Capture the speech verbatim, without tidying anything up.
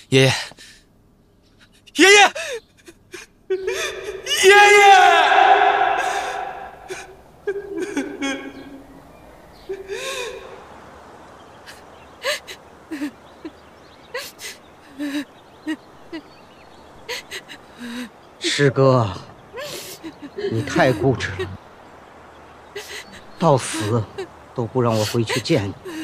爷爷，爷爷，爷爷！ 师哥，你太固执了，到死都不让我回去见你。